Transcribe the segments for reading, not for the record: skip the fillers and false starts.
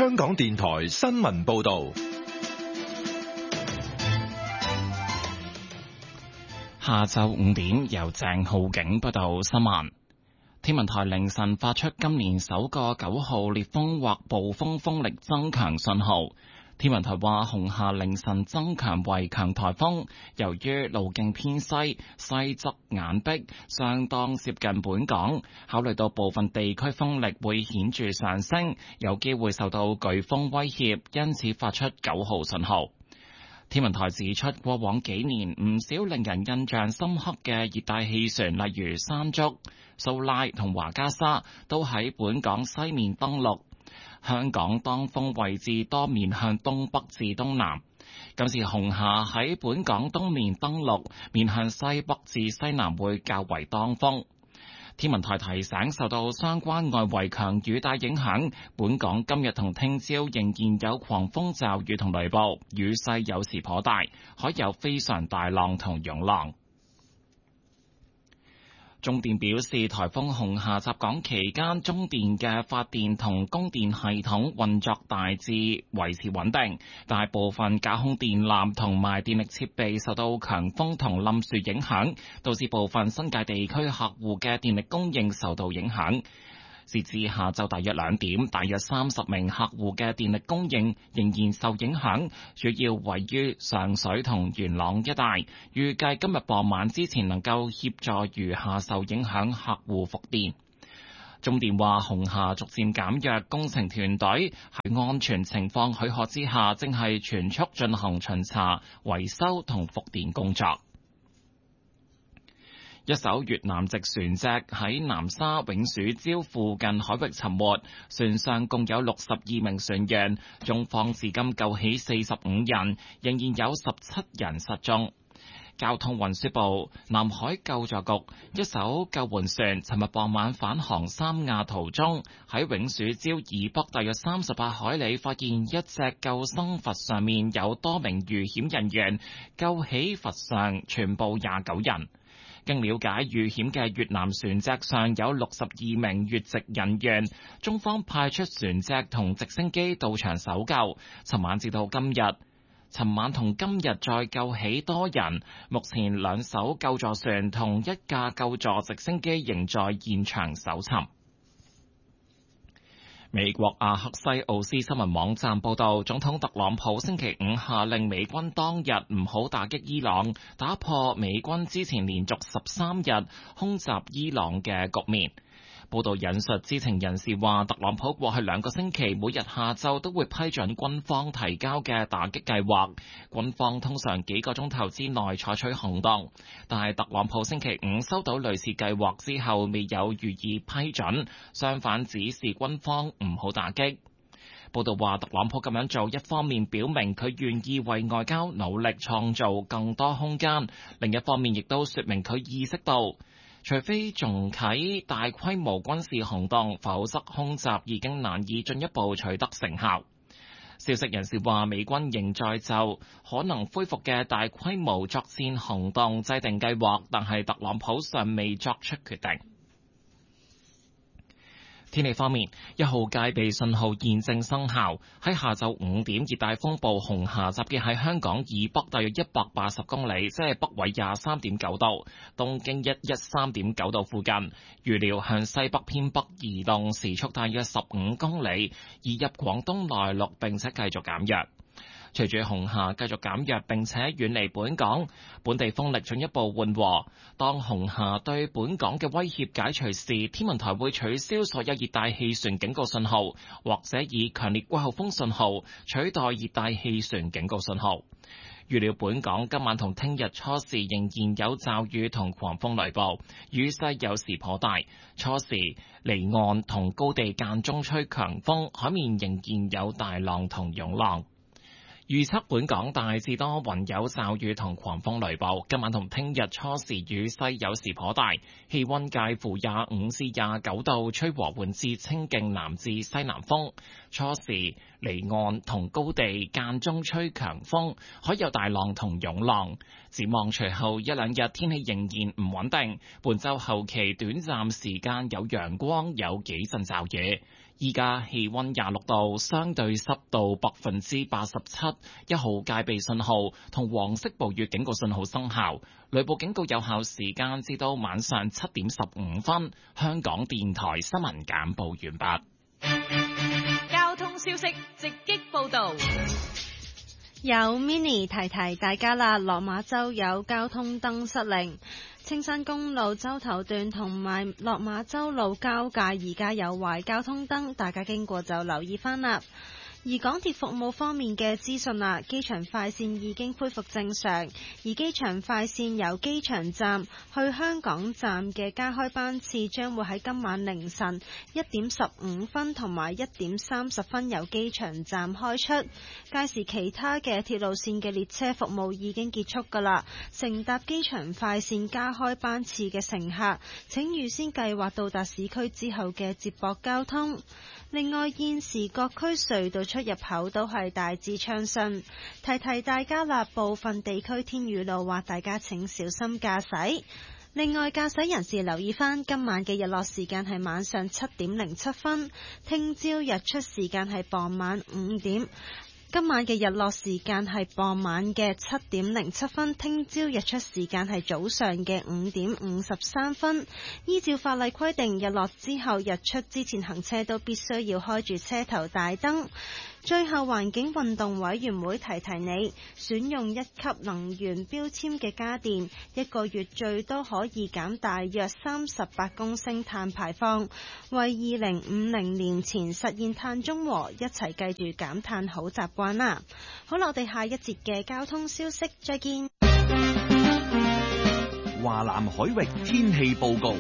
香港電台新聞報道。 下晝5點，由鄭浩景報道新聞。天文台凌晨發出今年首個9號烈風或暴風風力增強信號。天文台話，紅夏凌晨增強為強颱風，由於路徑偏西，西側眼壁相當接近本港，考慮到部分地區風力會顯著上升，有機會受到颶風威脅，因此發出9號信號。天文台指出，過往幾年唔少令人印象深刻嘅熱帶氣旋，例如山竹、蘇拉同華加莎，都喺本港西面登陸。香港當風位置多面向東北至東南，今次紅夏喺本港東面登陸，面向西北至西南會較為當風。天文台提醒，受到相關外圍強雨帶影響，本港今日同聽朝仍然有狂風驟雨同雷暴，雨勢有時頗大，海有非常大浪同湧浪。中電表示，颱風紅夏襲港期間，中電嘅發電同供電系統運作大致維持穩定，大部分架空電纜同埋電力設備受到強風同冧樹影響，導致部分新界地區客戶嘅電力供應受到影響。截至下晝大約2點，大約30名客戶嘅電力供應仍然受影響，主要位於上水同元朗一帶。預計今日傍晚之前能夠協助餘下受影響客戶復電。中電話，紅夏逐漸減弱，工程團隊喺安全情況許可之下，正係全速進行巡查、維修同復電工作。一艘越南籍船隻喺南沙永暑礁附近海域沉沒，船上共有62名船員，中方至今救起45人，仍然有17人失蹤。交通運輸部南海救助局一艘救援船尋日傍晚返航三亞途中，喺永暑礁以北大約38海里發現一隻救生筏，上面有多名遇險人員，救起筏上全部29人。經了解，遇險嘅越南船隻上有62名越籍人員，中方派出船隻同直升機到場搜救。尋晚同今日再救起多人，目前2艘救助船同1架救助直升機仍在現場搜尋。美國阿克西奧斯新聞網站報道，總統特朗普星期5下令美軍當日唔好打擊伊朗，打破美軍之前連續13日空襲伊朗嘅局面。報道引述知情人士話，特朗普過去2個星期每日下晝都會批准軍方提交嘅打擊計劃，軍方通常幾個鐘頭之內採取行動，但係特朗普星期5收到類似計劃之後未有予以批准，相反指示軍方唔好打擊。報道話，特朗普咁樣做一方面表明佢願意為外交努力創造更多空間，另一方面亦都說明佢意識到，除非重啟大規模軍事行動，否則空襲已經難以進一步取得成效。消息人士話，美軍仍在就可能恢復嘅大規模作戰行動制定計劃，但係特朗普尚未作出決定。天氣方面，1號戒備信號現正生效。喺下晝5點，熱帶風暴紅夏集結喺香港以北大約180公里，即係北緯23.9度、東經113.9度附近。預料向西北偏北移動，時速大約15公里，移入廣東內陸並且繼續減弱。隨住紅夏繼續減弱並且遠離本港，本地風力進一步緩和。當紅夏對本港嘅威脅解除時，天文台會取消所有熱帶氣旋警告信號，或者以強烈季候風信號取代熱帶氣旋警告信號。預料本港今晚同聽日初時仍然有驟雨同狂風雷暴，雨勢有時頗大。初時離岸同高地間中吹強風，海面仍然有大浪同湧浪。預測本港大致多雲，有驟雨同狂風雷暴。今晚同聽日初時雨勢有時頗大，氣溫介乎25至29度，吹和緩至清勁南至西南風。初時離岸同高地間中吹強風，海有大浪同湧浪。展望隨後1、2日天氣仍然唔穩定，本週後期短暫時間有陽光，有幾陣驟雨。 依家氣溫26度，相對濕度87%，一號戒備信號同黃色暴雨警告信號生效，雷暴警告有效時間至到晚上7點15分。香港電台新聞簡報完畢。 交通消息直擊報道。 有 Mini 提提大家啦，落馬洲有交通燈失靈，青山公路洲頭段同埋落馬洲路交界而家有壞交通燈，大家經過就留意返啦。而港鐵服務方面嘅資訊啦，機場快線已經恢復正常，而機場快線由機場站去香港站嘅加開班次將會喺今晚凌晨1點15分同埋1點30分由機場站開出，屆時其他嘅鐵路線嘅列車服務已經結束㗎啦。乘搭機場快線加開班次嘅乘客，請預先計劃到達市區之後嘅接駁交通。另外，現時各區隧道出入口都係大致暢順，提提大家啦，部分地區天雨路滑，大家請小心駕駛。另外，駕駛人士留意返今晚嘅日落時間係晚上7點07分，聽朝日出時間係傍晚5點。今晚嘅日落時間係傍晚嘅7點07分，聽朝日出時間係早上嘅5點53分。依照法例規定，日落之後日出之前行車都必須要開住車頭大燈。最後，環境運動委員會提提你，選用1級能源標籤嘅家電，1個月最多可以減大約38公升碳排放，為2050年前實現碳中和，一齊繼住減碳好習慣啦。好啦，我哋下一節嘅交通消息再見。 華南海域天氣報告。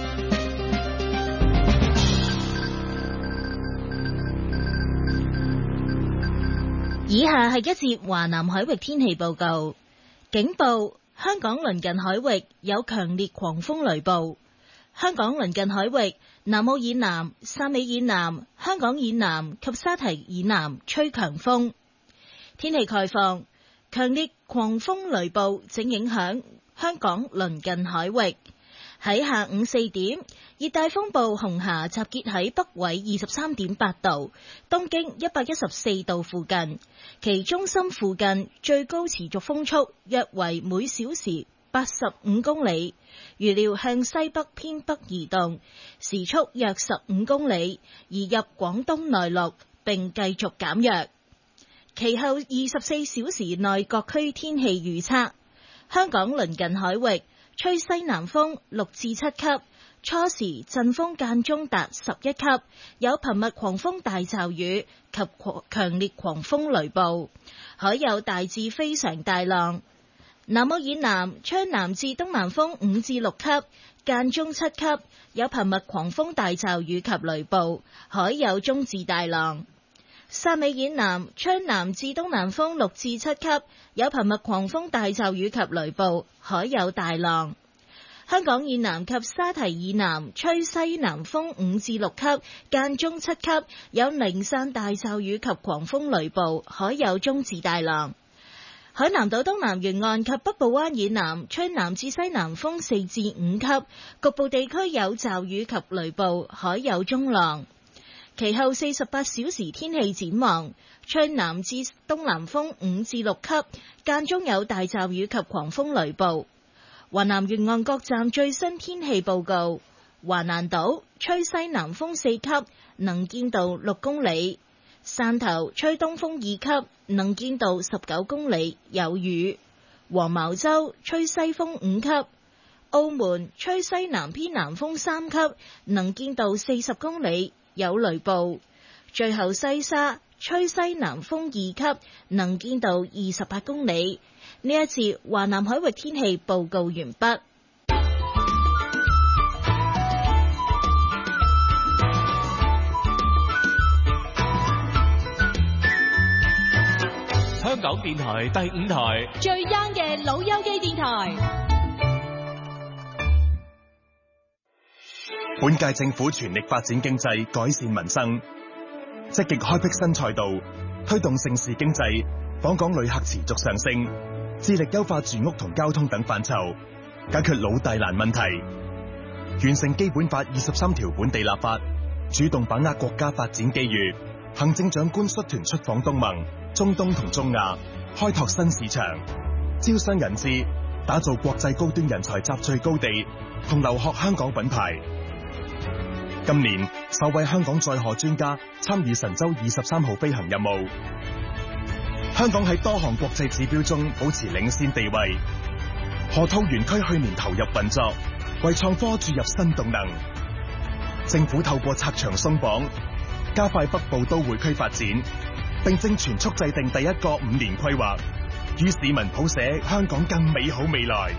以下係一節華南海域天氣報告。警報：香港鄰近海域有強烈狂風雷暴。香港鄰近海域南澳以南、汕尾以南、香港以南及沙堤以南吹強風。天氣概況：強烈狂風雷暴正影響香港鄰近海域。喺下午4點，熱帶風暴紅霞集結喺北緯23.8度、東經114度附近，其中心附近最高持續風速約為每小時85公里，預料向西北偏北移動，時速約15公里，移入廣東內陸並繼續減弱。其後24小時內各區天氣預測：香港鄰近海域吹西南風6至7級，初時陣風間中達11級，有頻密狂風大驟雨及強烈狂風雷暴，海有大至非常大浪。南澳以南吹南至東南風5至6級，間中7級，有頻密狂風大驟雨及雷暴，海有中至大浪。汕尾以南吹南至東南風6至7級，有頻密狂風大驟雨及雷暴，海有大浪。香港以南及沙堤以南吹西南風5至6級，間中7級，有零散大驟雨及狂風雷暴，海有中至大浪。海南島東南沿岸及北部灣以南吹南至西南風4至5級，局部地區有驟雨及雷暴，海有中浪。其後48小時天氣展望：吹南至東南風5至6級，間中有大驟雨及狂風雷暴。華南沿岸各站最新天氣報告：華南島吹西南風4級，能見度6公里；汕頭吹東風2級，能見度19公里，有雨；黃茅洲吹西風5級；澳門吹西南偏南風3級，能見度40公里，有雷暴。最後西沙吹西南風2級，能見度28公里。呢一次華南海域天氣報告完畢。 香港電台第5台最 young 嘅老友記電台。 本屆政府全力發展經濟，改善民生，積極開闢新賽道，推動盛事經濟，訪港旅客持續上升，致力優化住屋同交通等範疇，解決老大難問題，完成基本法23條本地立法， 主動把握國家發展機遇。行政長官率團出訪東盟、中東同中亞，開拓新市場，招商引資，打造國際高端人才集聚高地，同留學香港品牌。今年首位香港載荷專家參與神舟23號飛行任務。香港喺多項國際指標中保持領先地位。河套園區去年投入運作，為創科注入新動能。政府透過拆牆鬆綁，加快北部都會區發展，並正全速制定第一個5年規劃，與市民譜寫香港更美好未來。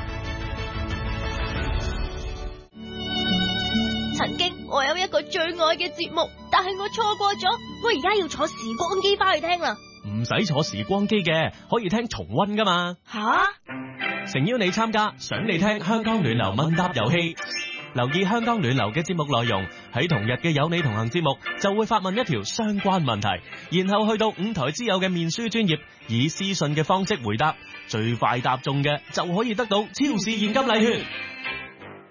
曾經我有一個最愛嘅節目，但係我錯過咗，我而家要坐時光機翻去聽啦。 唔使坐時光機嘅，可以聽重溫噶嘛。 吓？ 誠邀你參加，想你聽香港暖流問答遊戲。留意香港暖流嘅節目內容，喺同日嘅有你同行節目就會發問一條相關問題，然後去到5台之友嘅面書專頁，以私信嘅方式回答，最快答中嘅就可以得到超市現金禮券。